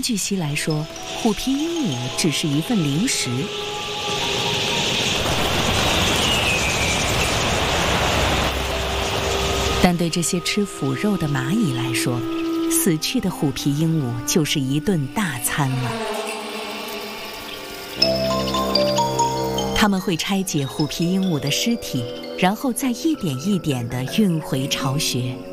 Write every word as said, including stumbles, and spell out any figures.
巨蜥来说，虎皮鹦鹉只是一份零食。但对这些吃腐肉的蚂蚁来说，死去的虎皮鹦鹉就是一顿大餐了。他们会拆解虎皮鹦鹉的尸体，然后再一点一点地运回巢穴。